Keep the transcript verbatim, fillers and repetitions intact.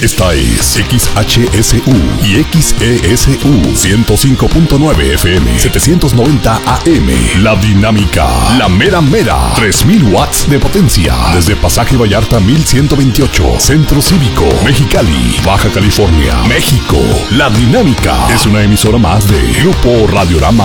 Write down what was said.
Esta es X H S U y X E S U ciento cinco punto nueve F M, setecientos noventa A M. La Dinámica, la mera mera, tres mil watts de potencia. Desde Pasaje Vallarta mil ciento veintiocho, Centro Cívico, Mexicali, Baja California, México. La Dinámica es una emisora más de Grupo Radiorama